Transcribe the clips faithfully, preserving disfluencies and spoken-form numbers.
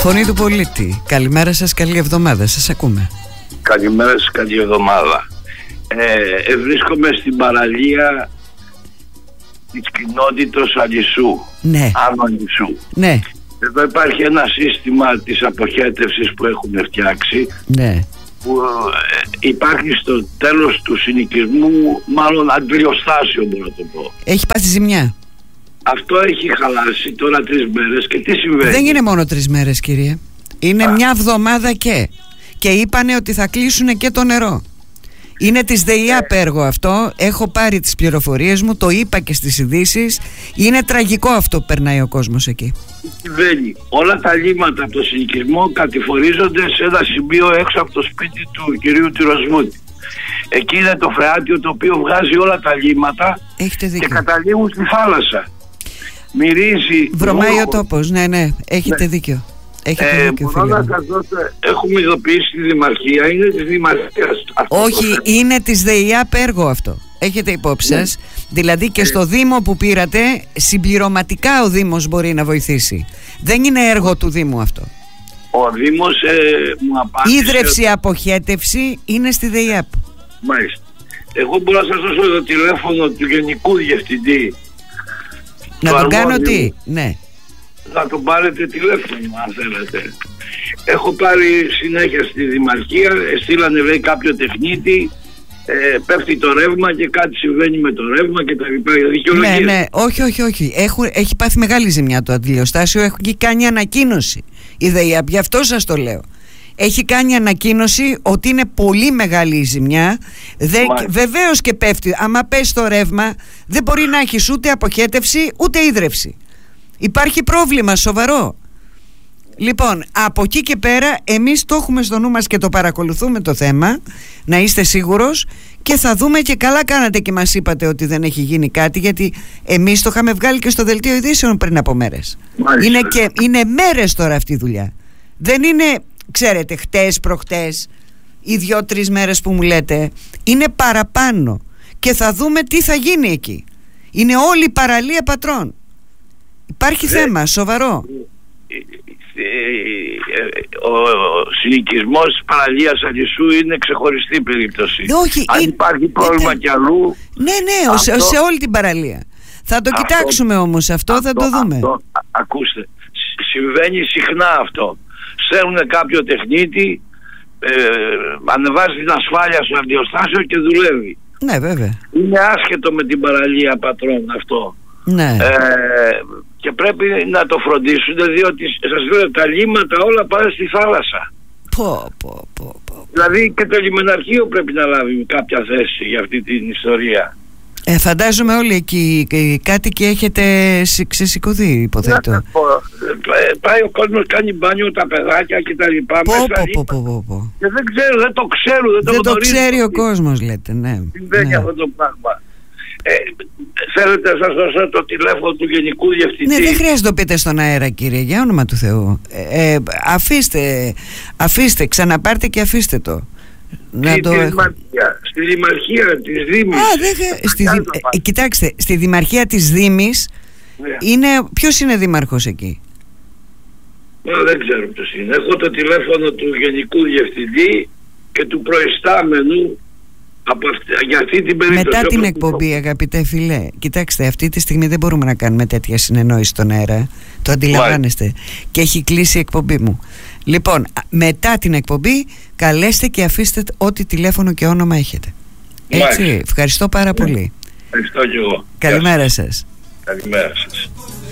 Φωνή του πολίτη. Καλημέρα σας, καλή εβδομάδα. Σας ακούμε. Καλημέρα σας, καλή εβδομάδα. Ε, ε, βρίσκομαι στην παραλία της κοινότητας Αλυσού. Ναι. Άνω Αλυσού. Ναι. Εδώ υπάρχει ένα σύστημα της αποχέτευσης που έχουμε φτιάξει. Ναι. Που ε, υπάρχει στο τέλος του συνοικισμού, μάλλον αντιλιοστάσιο μπορώ να το πω. Έχει πάθει ζημιά. Αυτό έχει χαλάσει τώρα τρεις μέρες και τι συμβαίνει? Δεν είναι μόνο τρεις μέρες, κύριε. Είναι Α. μια εβδομάδα και. Και είπανε ότι θα κλείσουν και το νερό. Είναι της ΔΕΙΑΠ έργο αυτό. Έχω πάρει τις πληροφορίες μου, το είπα και στις ειδήσεις. Είναι τραγικό αυτό που περνάει ο κόσμος εκεί. Συμβαίνει. Όλα τα λίμματα από το συνοικισμό κατηφορίζονται σε ένα σημείο έξω από το σπίτι του κυρίου Τυροσμούτη. Εκεί είναι το φρεάτιο το οποίο βγάζει όλα τα λίμματα και καταλήγουν στη θάλασσα. Μυρίζει. Βρωμάει ο τόπος, ναι, ναι, έχετε ναι. δίκιο. Έχετε ε, δίκιο, φίλε μου. Έχουμε ειδοποιήσει τη Δημαρχία, είναι της Δημαρχίας. Όχι, είναι της ΔΕΙΑΠ έργο αυτό. Έχετε υπόψη ναι. σας. Δηλαδή και στο Δήμο που πήρατε, συμπληρωματικά ο Δήμος μπορεί να βοηθήσει. Δεν είναι έργο του Δήμου αυτό. Ο Δήμος ε, μου απάντησε. Ίδρυυση, αποχέτευση είναι στη ΔΕΙΑΠ. Μάλιστα. Εγώ μπορώ να σας δώσω το τηλέφωνο του Γενικού Διευθυντή. Να τον κάνω τι, ναι. Να τον πάρετε τηλέφωνο αν θέλετε. Έχω πάρει συνέχεια στη Δημαρχία, στείλανε λέει κάποιο τεχνίτη, ε, πέφτει το ρεύμα και κάτι συμβαίνει με το ρεύμα και τα λοιπά. Ναι, ναι, όχι, όχι, όχι. Έχω, έχει πάθει μεγάλη ζημιά το αντιλιοστάσιο, έχω και κάνει ανακοίνωση. Η ΔΕΙΑΠ, γι' αυτό σας το λέω. Έχει κάνει ανακοίνωση ότι είναι πολύ μεγάλη η ζημιά. Βεβαίως και πέφτει. Άμα πέσει το ρεύμα, δεν μπορεί να έχει ούτε αποχέτευση ούτε ίδρυυση. Υπάρχει πρόβλημα σοβαρό. Λοιπόν, από εκεί και πέρα εμείς το έχουμε στο νου μας και το παρακολουθούμε το θέμα, να είστε σίγουρος, και θα δούμε, και καλά κάνατε και μας είπατε ότι δεν έχει γίνει κάτι, γιατί εμείς το είχαμε βγάλει και στο δελτίο ειδήσεων πριν από μέρες. Είναι, και, είναι μέρες τώρα αυτή η δουλειά. Δεν είναι, ξέρετε, χτες, προχτές ή δυο-τρεις μέρες που μου λέτε. Είναι παραπάνω. Και θα δούμε τι θα γίνει εκεί. Είναι όλη η παραλία Πατρών. Υπάρχει Δε, θέμα σοβαρό. Ο, ο συνοικισμός της παραλίας Αλυσού είναι ξεχωριστή περίπτωση. Όχι, αν είναι, υπάρχει πρόβλημα ε, κι αλλού. Ναι, ναι, αυτό, σε, σε όλη την παραλία. Θα το αυτό, κοιτάξουμε όμως αυτό, αυτό, θα το δούμε. Αυτό, α, ακούστε, συμβαίνει συχνά αυτό. Στέλνουν κάποιο τεχνίτη, ε, ανεβάζει την ασφάλεια στο αντιοστάσιο και δουλεύει. Ναι, βέβαια. Είναι άσχετο με την παραλία Πατρών αυτό. Ναι. Ε, και πρέπει να το φροντίσουν, διότι σας λέω τα λίμματα όλα πάνε στη θάλασσα. Πω, πω, πω, πω. Δηλαδή και το λιμεναρχείο πρέπει να λάβει κάποια θέση για αυτή την ιστορία. Ε, φαντάζομαι όλοι εκεί οι κάτοικοι έχετε ξεσηκωθεί, υποθέτω. Να, πω, πάει ο κόσμος, κάνει μπάνιο, τα παιδάκια και τα λοιπά. Πω, μέσα πω, πω, πω, πω. Και δεν ξέρω, δεν το ξέρω, δεν, δεν το, το ξέρει ο κόσμος, λέτε, ναι. Συμβαίνει ναι. αυτό το πράγμα. Ε, θέλετε να σας δώσω το τηλέφωνο του Γενικού Διευθυντή? Ναι, δεν χρειάζεται να το πείτε στον αέρα, κύριε, για όνομα του Θεού. ε, ε, αφήστε, αφήστε, ξαναπάρτε και αφήστε το. Να στη, το... Δημαρχία, στη Δημαρχία της Δήμης. Α, δε, στη δη... ε, κοιτάξτε, στη Δημαρχία της Δήμης, ναι. είναι, ποιος είναι δήμαρχος εκεί? Α, δεν ξέρω ποιος είναι. Έχω το τηλέφωνο του Γενικού Διευθυντή και του προϊστάμενου από αυτή, για αυτή την περίπτωση. Μετά την εκπομπή, το... αγαπητέ φιλέ, κοιτάξτε, αυτή τη στιγμή δεν μπορούμε να κάνουμε τέτοια συνεννόηση στον αέρα. Το αντιλαμβάνεστε. Μάλιστα. Και έχει κλείσει η εκπομπή μου. Λοιπόν, μετά την εκπομπή καλέστε και αφήστε ό,τι τηλέφωνο και όνομα έχετε. Έτσι, Μάλιστα. Ευχαριστώ πάρα yeah. πολύ. Ευχαριστώ και εγώ. Καλημέρα σας. Καλημέρα σας.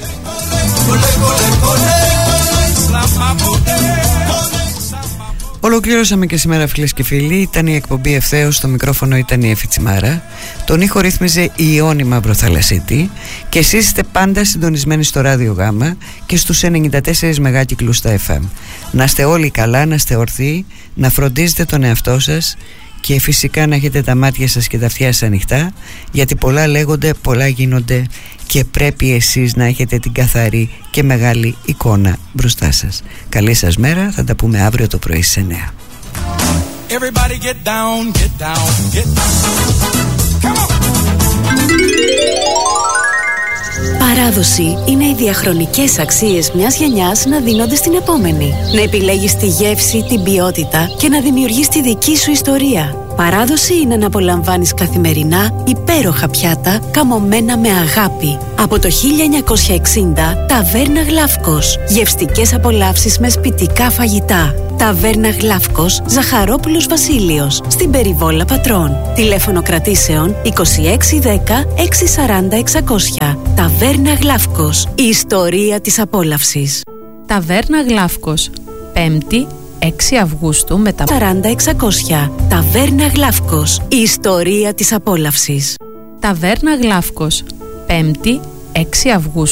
Ολοκληρώσαμε και σήμερα, φίλες και φίλοι. Ήταν η εκπομπή Ευθέως, στο μικρόφωνο ήταν η Εφη Τσιμάρα. Τον ήχο ρύθμιζε η Ιόνη Μαυροθαλασσίτη. Και εσείς είστε πάντα συντονισμένοι στο Ράδιο Γάμα και στους ενενήντα τέσσερα μεγάκυκλους στα εφ εμ. Να είστε όλοι καλά, να είστε ορθοί, να φροντίζετε τον εαυτό σας και φυσικά να έχετε τα μάτια σας και τα αυτιά σας ανοιχτά, γιατί πολλά λέγονται, πολλά γίνονται και πρέπει εσείς να έχετε την καθαρή και μεγάλη εικόνα μπροστά σας. Καλή σας μέρα, θα τα πούμε αύριο το πρωί στις εννιά. Everybody get down, get down, get down. Come on. Παράδοση είναι οι διαχρονικές αξίες μιας γενιάς να δίνονται στην επόμενη. Να επιλέγεις τη γεύση, την ποιότητα και να δημιουργείς τη δική σου ιστορία. Παράδοση είναι να απολαμβάνεις καθημερινά υπέροχα πιάτα καμωμένα με αγάπη. Από το χίλια εννιακόσια εξήντα, Ταβέρνα Γλαύκος. Γευστικές απολαύσεις με σπιτικά φαγητά. Ταβέρνα Γλαύκος, Ζαχαρόπουλος Βασίλειος, στην Περιβόλα Πατρών. Τηλέφωνο κρατήσεων είκοσι έξι δέκα εξακόσια σαράντα εξακόσια. Ταβέρνα Γλαύκος, η ιστορία της απόλαυσης. Ταβέρνα Γλαύκος, Πέμπτη, έξι Αυγούστου μετά σαράντα εξακόσια. Ταβέρνα Γλαύκος, η ιστορία της απόλαυσης. Ταβέρνα Γλαύκος, Πέμπτη, έξι Αυγούστου